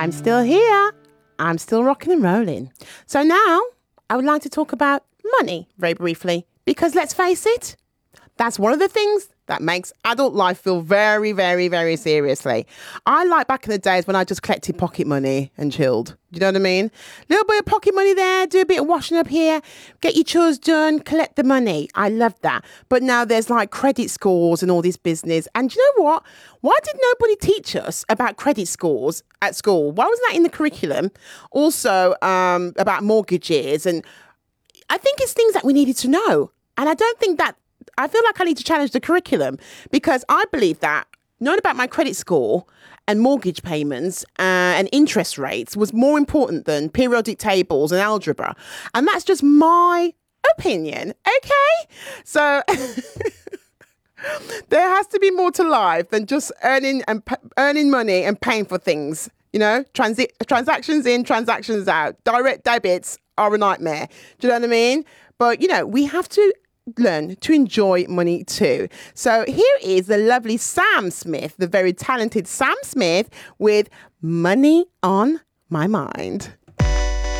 I'm still here. I'm still rocking and rolling. So now I would like to talk about money very briefly, because let's face it, that's one of the things that makes adult life feel very, very, very seriously. I like back in the days when I just collected pocket money and chilled. You know what I mean? Little bit of pocket money there, do a bit of washing up here, get your chores done, collect the money. I love that. But now there's like credit scores and all this business. And you know what? Why did nobody teach us about credit scores at school? Why wasn't that in the curriculum? Also, about mortgages. And I think it's things that we needed to know. And I don't think that, I feel like I need to challenge the curriculum, because I believe that knowing about my credit score and mortgage payments and interest rates was more important than periodic tables and algebra. And that's just my opinion. Okay. So there has to be more to life than just earning money and paying for things. You know, transactions in, transactions out. Direct debits are a nightmare. Do you know what I mean? But, you know, we have to learn to enjoy money too. So here is the lovely Sam Smith, the very talented Sam Smith, with Money on My Mind.